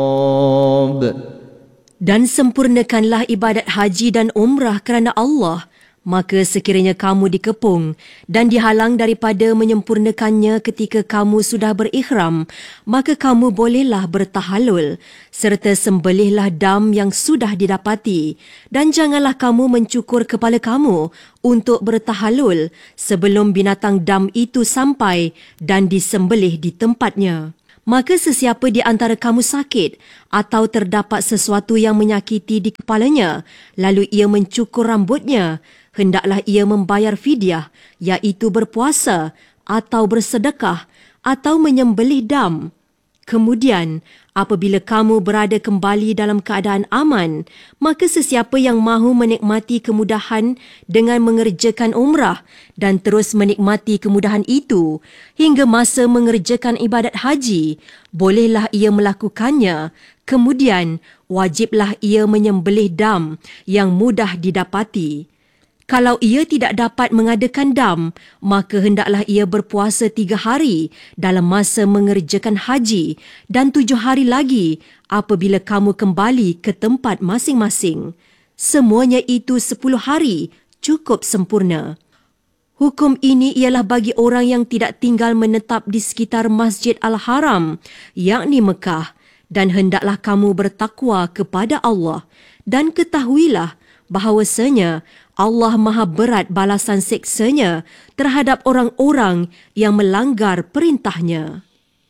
Dan sempurnakanlah ibadat haji dan umrah kerana Allah, maka sekiranya kamu dikepung dan dihalang daripada menyempurnakannya ketika kamu sudah berikhram, maka kamu bolehlah bertahalul serta sembelihlah dam yang sudah didapati, dan janganlah kamu mencukur kepala kamu untuk bertahalul sebelum binatang dam itu sampai dan disembelih di tempatnya. Maka sesiapa di antara kamu sakit atau terdapat sesuatu yang menyakiti di kepalanya, lalu ia mencukur rambutnya, hendaklah ia membayar fidyah, iaitu berpuasa atau bersedekah atau menyembelih dam. Kemudian, apabila kamu berada kembali dalam keadaan aman, maka sesiapa yang mahu menikmati kemudahan dengan mengerjakan umrah dan terus menikmati kemudahan itu hingga masa mengerjakan ibadat haji, bolehlah ia melakukannya. Kemudian, wajiblah ia menyembelih dam yang mudah didapati. Kalau ia tidak dapat mengadakan dam, maka hendaklah ia berpuasa 3 hari dalam masa mengerjakan haji dan 7 hari lagi apabila kamu kembali ke tempat masing-masing. Semuanya itu 10 hari cukup sempurna. Hukum ini ialah bagi orang yang tidak tinggal menetap di sekitar Masjid Al-Haram, yakni Mekah, dan hendaklah kamu bertakwa kepada Allah dan ketahuilah bahawasanya Allah maha berat balasan siksanya terhadap orang-orang yang melanggar perintahnya.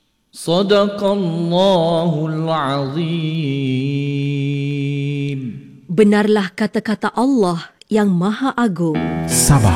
Sadaqallahul Azim. Benarlah kata-kata Allah yang maha agung. Sabah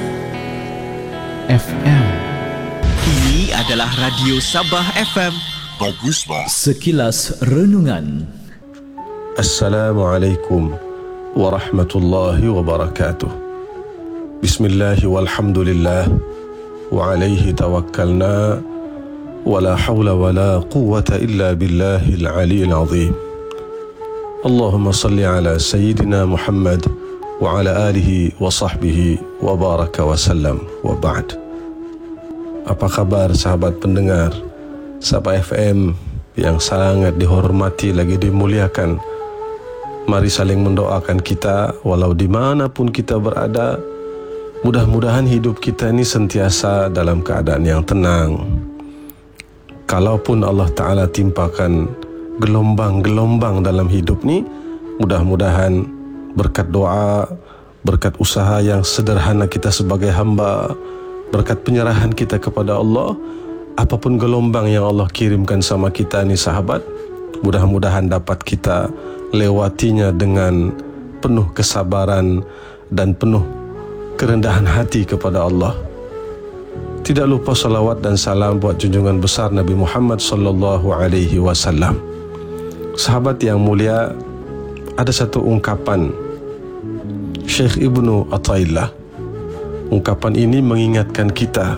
FM. Ini adalah Radio Sabah FM. Bagus, Pak. Sekilas Renungan. Assalamualaikum warahmatullahi wabarakatuh. Bismillah walhamdulillah wa alaihi tawakkalna wa la hawla wa la quwwata illa billahil aliyil azim. Allahumma salli ala Sayyidina Muhammad wa ala alihi wa sahbihi wa baraka wa sallam wa ba'd. Apa kabar sahabat pendengar Sabah FM yang sangat dihormati lagi dimuliakan? Mari saling mendoakan kita walau di manapun kita berada. Mudah-mudahan hidup kita ini sentiasa dalam keadaan yang tenang. Kalaupun Allah Ta'ala timpakan gelombang-gelombang dalam hidup ni, mudah-mudahan berkat doa, berkat usaha yang sederhana kita sebagai hamba, berkat penyerahan kita kepada Allah, apapun gelombang yang Allah kirimkan sama kita ni sahabat, mudah-mudahan dapat kita lewatinya dengan penuh kesabaran dan penuh kerendahan hati kepada Allah. Tidak lupa salawat dan salam buat junjungan besar Nabi Muhammad sallallahu alaihi wasallam. Sahabat yang mulia, ada satu ungkapan Syekh Ibnu Athaillah. Ungkapan ini mengingatkan kita,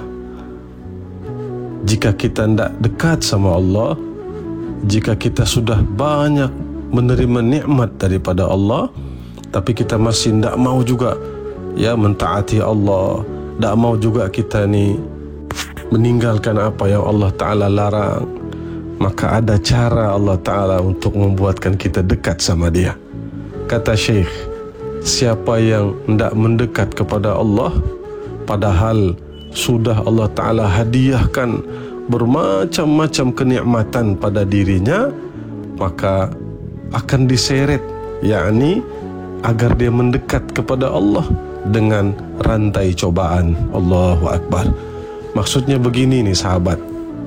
jika kita tidak dekat sama Allah, jika kita sudah banyak menerima nikmat daripada Allah, tapi kita masih tidak mau juga mentaati Allah, tidak mau juga kita ni meninggalkan apa yang Allah Ta'ala larang, maka ada cara Allah Ta'ala untuk membuatkan kita dekat sama Dia. Kata Syekh, siapa yang tidak mendekat kepada Allah padahal sudah Allah Ta'ala hadiahkan bermacam-macam kenikmatan pada dirinya, maka akan diseret, yakni agar dia mendekat kepada Allah dengan rantai cobaan. Allahu Akbar. Maksudnya begini nih sahabat,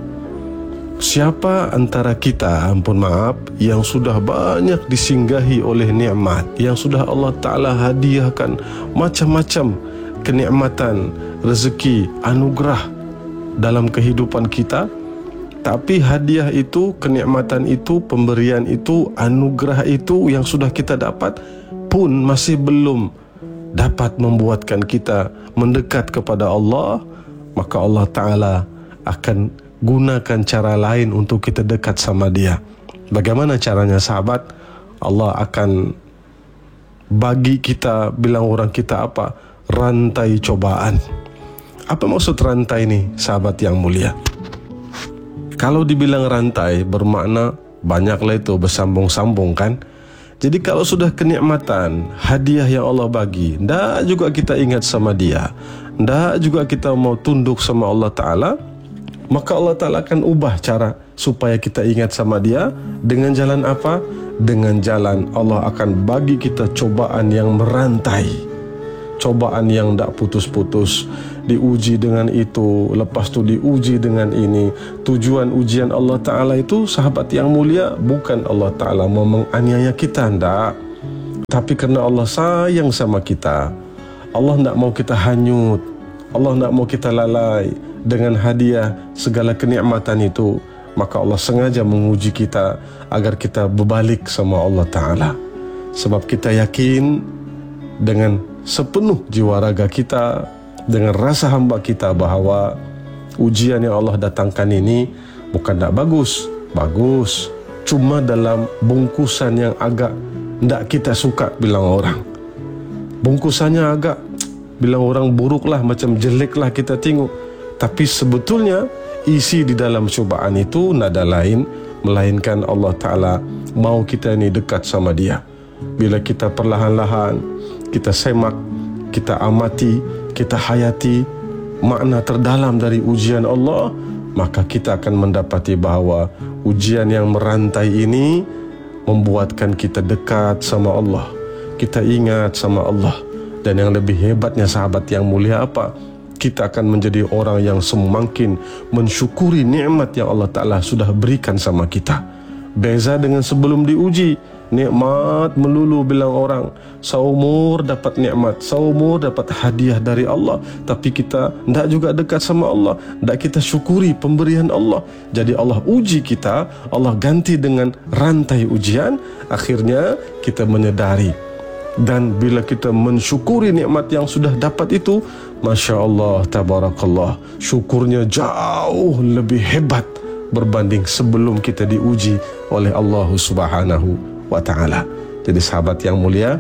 siapa antara kita, ampun maaf, yang sudah banyak disinggahi oleh nikmat, yang sudah Allah Ta'ala hadiahkan macam-macam kenikmatan, rezeki, anugerah dalam kehidupan kita, tapi hadiah itu, kenikmatan itu, pemberian itu, anugerah itu yang sudah kita dapat pun masih belum dapat membuatkan kita mendekat kepada Allah, maka Allah Ta'ala akan gunakan cara lain untuk kita dekat sama Dia. Bagaimana caranya sahabat? Allah akan bagi kita, bilang orang kita apa? Rantai cobaan. Apa maksud rantai ini sahabat yang mulia? Kalau dibilang rantai bermakna banyaklah itu bersambung-sambung kan. Jadi kalau sudah kenikmatan, hadiah yang Allah bagi, ndak juga kita ingat sama dia, ndak juga kita mau tunduk sama Allah Ta'ala, maka Allah Ta'ala akan ubah cara supaya kita ingat sama dia. Dengan jalan apa? Dengan jalan Allah akan bagi kita cobaan yang merantai, cobaan yang tak putus-putus. Diuji dengan itu, lepas tu diuji dengan ini. Tujuan ujian Allah Ta'ala itu, sahabat yang mulia, bukan Allah Ta'ala mau menganiaya kita, tak. Tapi kerana Allah sayang sama kita, Allah tak mau kita hanyut, Allah tak mau kita lalai dengan hadiah segala kenikmatan itu. Maka Allah sengaja menguji kita agar kita berbalik sama Allah Ta'ala. Sebab kita yakin dengan sepenuh jiwa raga kita, dengan rasa hamba kita, bahawa ujian yang Allah datangkan ini bukan tak bagus, bagus, cuma dalam bungkusan yang agak tak kita suka bilang orang. Bungkusannya agak bilang orang buruklah, macam jeleklah kita tengok. Tapi sebetulnya isi di dalam cubaan itu nada lain, melainkan Allah Ta'ala mau kita ini dekat sama dia. Bila kita perlahan-lahan kita semak, kita amati, kita hayati makna terdalam dari ujian Allah, maka kita akan mendapati bahawa ujian yang merantai ini membuatkan kita dekat sama Allah, kita ingat sama Allah. Dan yang lebih hebatnya sahabat yang mulia apa? Kita akan menjadi orang yang semakin mensyukuri nikmat yang Allah Ta'ala sudah berikan sama kita. Beza dengan sebelum diuji, nikmat melulu bilang orang, seumur dapat nikmat, seumur dapat hadiah dari Allah, tapi kita tidak juga dekat sama Allah, tidak kita syukuri pemberian Allah. Jadi Allah uji kita, Allah ganti dengan rantai ujian. Akhirnya kita menyedari, dan bila kita mensyukuri nikmat yang sudah dapat itu, Masya Allah, Tabarakallah, syukurnya jauh lebih hebat berbanding sebelum kita diuji oleh Allah Subhanahu wa Ta'ala. Jadi sahabat yang mulia,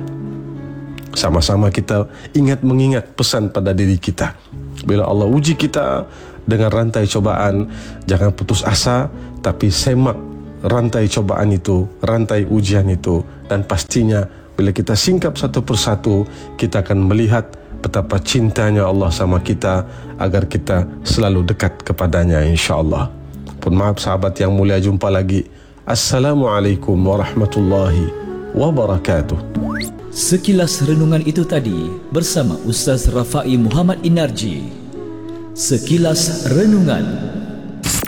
sama-sama kita mengingat pesan pada diri kita. Bila Allah uji kita dengan rantai cobaan, jangan putus asa, tapi semak rantai cobaan itu, rantai ujian itu. Dan pastinya bila kita singkap satu persatu, kita akan melihat betapa cintanya Allah sama kita, agar kita selalu dekat kepadanya, insyaAllah. Pun maaf sahabat yang mulia, jumpa lagi. Assalamualaikum warahmatullahi wabarakatuh. Sekilas renungan itu tadi bersama Ustaz Rafai Muhammad Inarji. Sekilas renungan.